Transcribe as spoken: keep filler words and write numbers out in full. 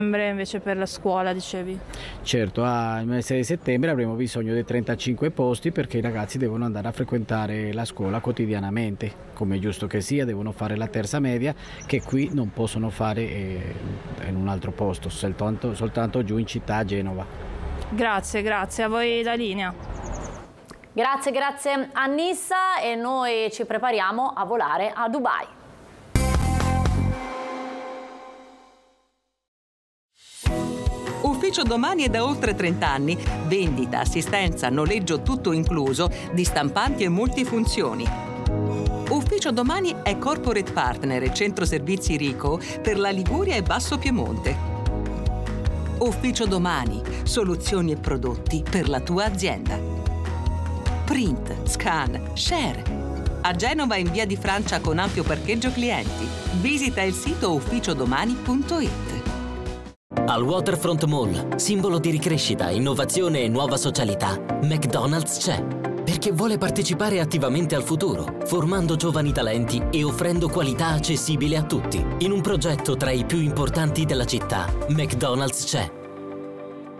Invece per la scuola, dicevi? Certo, al mese di settembre avremo bisogno di trentacinque posti perché i ragazzi devono andare a frequentare la scuola quotidianamente, come è giusto che sia, devono fare la terza media che qui non possono fare eh, in un altro posto, soltanto, soltanto giù in città a Genova. Grazie, grazie, a voi la linea. Grazie, grazie a Nissa e noi ci prepariamo a volare a Dubai. Ufficio Domani è da oltre trenta anni. Vendita, assistenza, noleggio tutto incluso di stampanti e multifunzioni. Ufficio Domani è corporate partner e centro servizi Rico per la Liguria e Basso Piemonte. Ufficio Domani, soluzioni e prodotti per la tua azienda. Print, scan, share. A Genova in via di Francia con ampio parcheggio clienti. Visita il sito ufficiodomani punto it. Al Waterfront Mall, simbolo di ricrescita, innovazione e nuova socialità, McDonald's c'è. Perché vuole partecipare attivamente al futuro, formando giovani talenti e offrendo qualità accessibile a tutti. In un progetto tra i più importanti della città, McDonald's c'è.